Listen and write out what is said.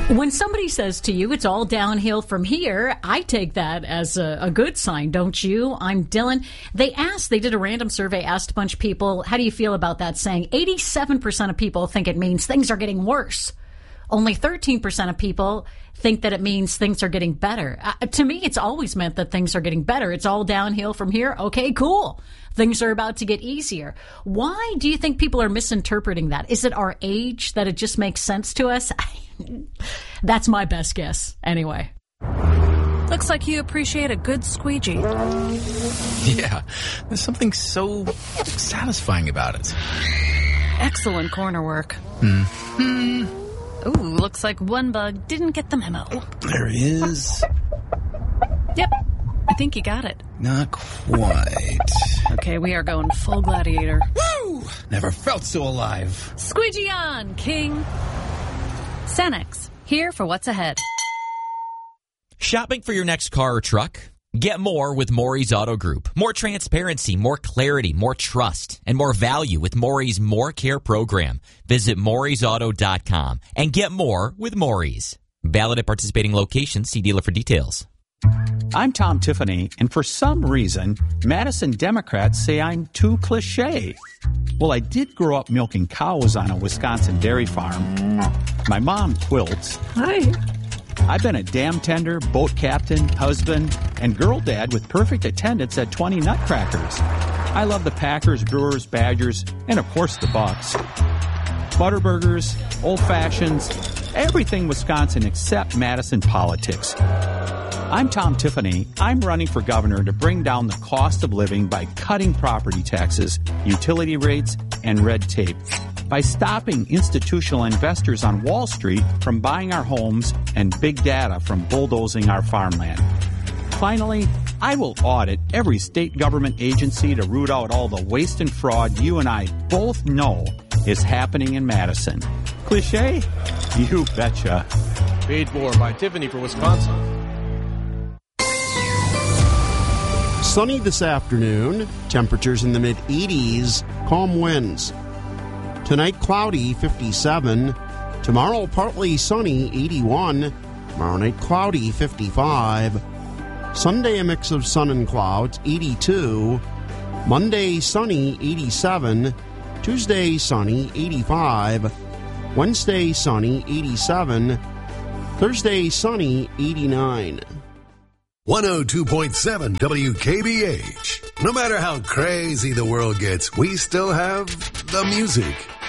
When somebody says to you, it's all downhill from here, I take that as a good sign, don't you? I'm Dylan. They did a random survey, asked a bunch of people, how do you feel about that saying? 87% of people think it means things are getting worse. Only 13% of people think that it means things are getting better. To me, it's always meant that things are getting better. It's all downhill from here. Okay, cool. Things are about to get easier. Why do you think people are misinterpreting that? Is it our age that it just makes sense to us? That's my best guess, anyway. Looks like you appreciate a good squeegee. Yeah, there's something so satisfying about it. Excellent corner work. Mm-hmm. Ooh, looks like one bug didn't get the memo. Oh, there he is. Yep, I think you got it. Not quite. Okay, we are going full gladiator. Woo! Never felt so alive. Squeegee on, King. Cenex, here for what's ahead. Shopping for your next car or truck? Get more with Maury's Auto Group. More transparency, more clarity, more trust, and more value with Maury's More Care program. Visit Maury'sAuto.com and get more with Maury's. Valid at participating locations. See dealer for details. I'm Tom Tiffany, and for some reason, Madison Democrats say I'm too cliche. Well, I did grow up milking cows on a Wisconsin dairy farm. My mom quilts. Hi. I've been a dam tender, boat captain, husband, and girl dad with perfect attendance at 20 Nutcrackers. I love the Packers, Brewers, Badgers, and of course the Bucks. Butterburgers, old fashions, everything Wisconsin except Madison politics. I'm Tom Tiffany. I'm running for governor to bring down the cost of living by cutting property taxes, utility rates, and red tape. By stopping institutional investors on Wall Street from buying our homes and big data from bulldozing our farmland. Finally, I will audit every state government agency to root out all the waste and fraud you and I both know is happening in Madison. Cliché? You betcha. Paid for by Tiffany for Wisconsin. Sunny this afternoon, temperatures in the mid-80s, calm winds. Tonight, cloudy, 57. Tomorrow, partly sunny, 81. Tomorrow night, cloudy, 55. Sunday, a mix of sun and clouds, 82. Monday, sunny, 87. Tuesday, sunny, 85. Wednesday, sunny, 87. Thursday, sunny, 89. 102.7 WKBH. No matter how crazy the world gets, we still have the music.